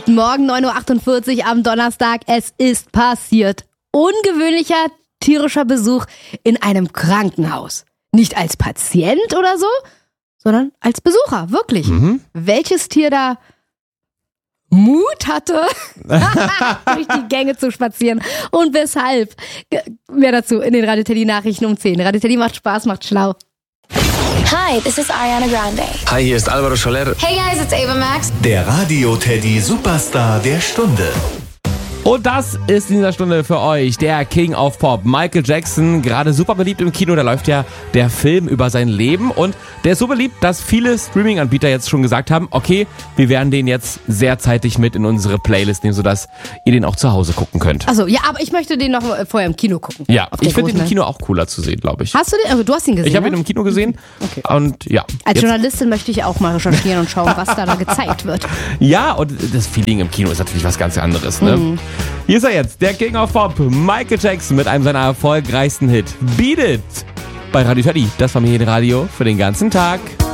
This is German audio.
Guten Morgen, 9.48 Uhr am Donnerstag. Es ist passiert. Ungewöhnlicher tierischer Besuch in einem Krankenhaus. Nicht als Patient oder so, sondern als Besucher, wirklich. Welches Tier da Mut hatte, durch die Gänge zu spazieren und weshalb? Mehr dazu in den Radio Teddy Nachrichten um 10. Radio Teddy macht Spaß, macht schlau. Hi, this is Ariana Grande. Hi, hier ist Alvaro Soler. Hey guys, it's Ava Max. Der Radio Teddy Superstar der Stunde. Und das ist in dieser Stunde für euch der King of Pop, Michael Jackson, gerade super beliebt im Kino, da läuft ja der Film über sein Leben und der ist so beliebt, dass viele Streaming-Anbieter jetzt schon gesagt haben, okay, wir werden den jetzt sehr zeitig mit in unsere Playlist nehmen, sodass ihr den auch zu Hause gucken könnt. Achso, ja, aber ich möchte den noch vorher im Kino gucken. Ja, ich finde den im Kino auch cooler zu sehen, glaube ich. Hast du den? Also, du hast ihn gesehen, Ich habe ihn ne? im Kino gesehen Okay. und ja. Als jetzt- Journalistin möchte ich auch mal recherchieren und schauen, was da gezeigt wird. Ja, und das Feeling im Kino ist natürlich was ganz anderes, ne? Hier ist er jetzt, der King of Pop, Michael Jackson mit einem seiner erfolgreichsten Hit, Beat It. Bei Radio Teddy, das Familienradio für den ganzen Tag.